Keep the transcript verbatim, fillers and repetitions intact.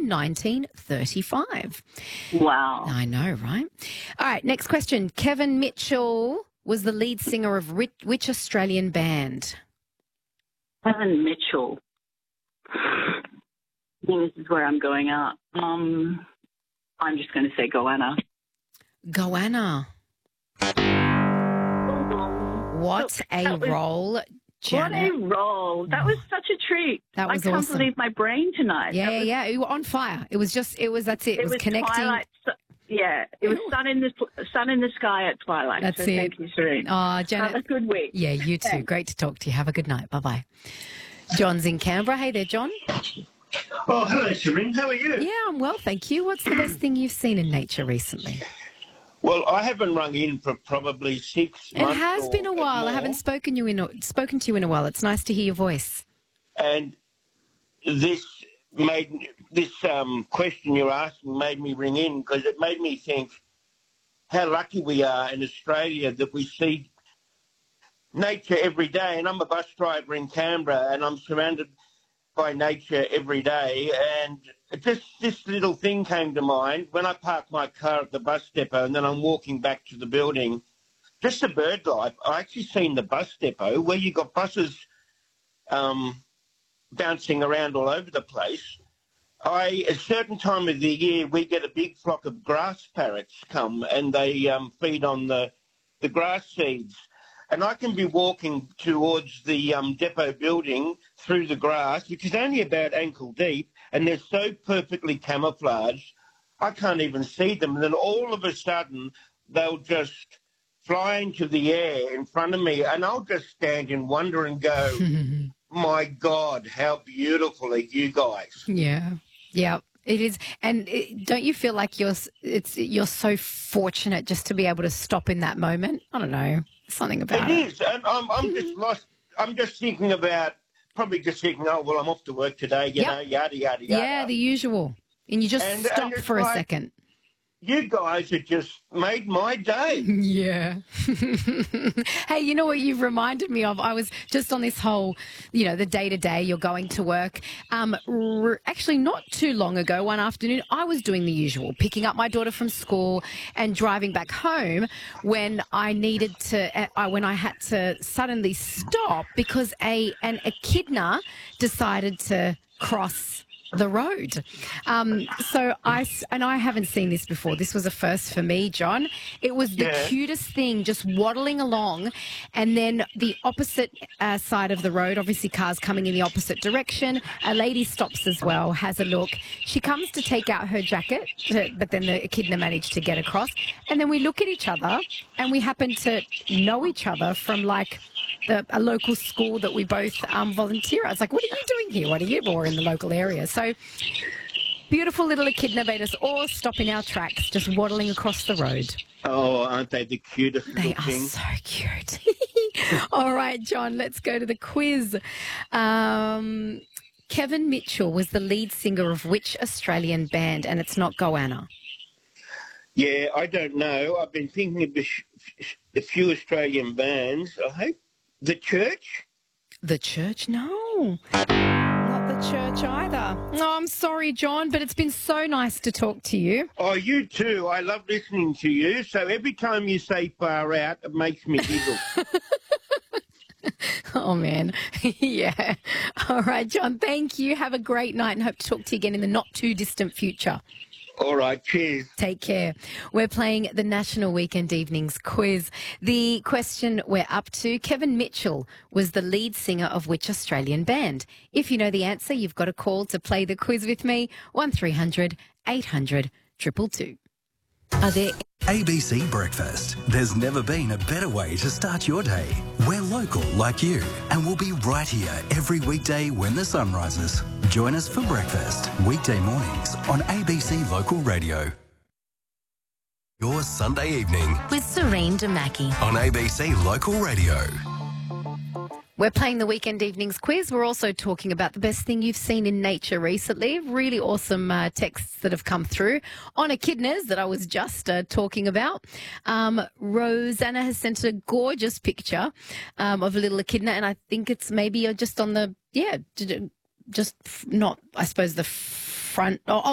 nineteen thirty-five. Wow. I know, right? All right, next question. Kevin Mitchell was the lead singer of which, which Australian band? Kevin Mitchell. I think this is where I'm going out. Um, I'm just going to say Goanna. Goanna. What a That was- roll, Janet. What a roll. That was such a treat. That was I can't awesome. believe my brain tonight. Yeah, That yeah, was, yeah. You were on fire. It was just, it was, that's it. It, It was, was connecting. twilight. su- Yeah, it was sun in the sun in the sky at twilight. That's so it. Thank you, Serene. Oh, Janet. Have a good week. Yeah, you too. Thanks. Great to talk to you. Have a good night. Bye-bye. John's in Canberra. Hey there, John. Oh, hello, Serene. How are you? Yeah, I'm well, thank you. What's the best thing you've seen in nature recently? Well, I haven't rung in for probably six It months. has or been a while. I more, haven't spoken you in a, spoken to you in a while. It's nice to hear your voice. And this made this um, question you're asking made me ring in because it made me think how lucky we are in Australia that we see nature every day. And I'm a bus driver in Canberra, and I'm surrounded by nature every day. And just this little thing came to mind when I parked my car at the bus depot, and then I'm walking back to the building. Just the bird life. I actually seen the bus depot where you got buses um, bouncing around all over the place. I, a certain time of the year, we get a big flock of grass parrots come, and they um, feed on the the grass seeds. And I can be walking towards the um, depot building through the grass, which is only about ankle deep, and they're so perfectly camouflaged, I can't even see them. And then all of a sudden, they'll just fly into the air in front of me, and I'll just stand in wonder and go, my God, how beautiful are you guys? Yeah, yeah, it is. And it, don't you feel like you're it's you're so fortunate just to be able to stop in that moment? I don't know, something about It it. is, and I'm, I'm just lost. I'm just thinking about, probably just thinking, oh, well, I'm off to work today, you Yep. know, yada, yada, yada. Yeah, the usual. And you just And- stop and it's for a like- second. You guys have just made my day. Yeah. Hey, you know what you've reminded me of? I was just on this whole, you know, the day to day, you're going to work. Um, r- actually, not too long ago, one afternoon, I was doing the usual, picking up my daughter from school and driving back home when I needed to, uh, when I had to suddenly stop because a an echidna decided to cross the road. Um, so I, s- and I haven't seen this before. This was a first for me, John. It was the Yeah. cutest thing, just waddling along. And then the opposite uh, side of the road, obviously cars coming in the opposite direction. A lady stops as well, has a look. She comes to take out her jacket, to- but then the echidna managed to get across. And then we look at each other and we happen to know each other from like the, a local school that we both um, volunteer at. I was like, what are you doing here? What are you? Or in the local area. So beautiful little echidna made us all stop in our tracks, just waddling across the road. Oh, aren't they the cutest They little are things? so cute. All right, John, let's go to the quiz. Um, Kevin Mitchell was the lead singer of which Australian band? And it's not Goanna. Yeah, I don't know. I've been thinking of a, sh- sh- a few Australian bands. I hope The Church. The Church? No. Not the Church either. No, I'm sorry, John, but it's been so nice to talk to you. Oh, you too. I love listening to you. So every time you say far out, it makes me giggle. Oh, man. Yeah. All right, John, thank you. Have a great night and hope to talk to you again in the not too distant future. All right, cheers. Take care. We're playing the National Weekend Evenings quiz. The question we're up to, Kevin Mitchell was the lead singer of which Australian band? If you know the answer, you've got a call to play the quiz with me, one three hundred eight hundred two two two. Are there A B C Breakfast. There's never been a better way to start your day. We're local like you, and we'll be right here every weekday when the sun rises. Join us for breakfast, weekday mornings on A B C Local Radio. Your Sunday evening With Serene Demaki. on A B C Local Radio. We're playing the Weekend Evenings quiz. We're also talking about the best thing you've seen in nature recently. Really awesome uh, texts that have come through on echidnas that I was just uh, talking about. Um, Rosanna has sent a gorgeous picture um, of a little echidna, and I think it's maybe uh, just on the, yeah, j- j- just f- not, I suppose, the front. Oh,